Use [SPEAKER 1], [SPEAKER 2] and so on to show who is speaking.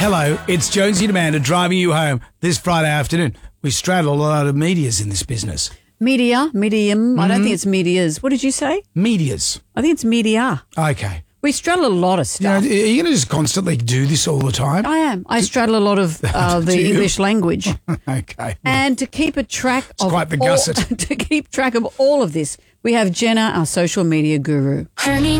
[SPEAKER 1] Hello, it's Jonesy and Amanda driving you home this Friday afternoon. We straddle a lot of medias in this business.
[SPEAKER 2] Medium. I don't think it's medias. What did you say?
[SPEAKER 1] Medias.
[SPEAKER 2] I think it's media.
[SPEAKER 1] Okay.
[SPEAKER 2] We straddle a lot of
[SPEAKER 1] You know,
[SPEAKER 2] stuff.
[SPEAKER 1] are you going to just constantly do this all the time?
[SPEAKER 2] I am. I straddle a lot of the
[SPEAKER 1] Do you?
[SPEAKER 2] English language.
[SPEAKER 1] Okay.
[SPEAKER 2] And to keep a track of
[SPEAKER 1] quite the gusset.
[SPEAKER 2] to keep track of all of this, we have Jenna, our social media guru.
[SPEAKER 3] Honey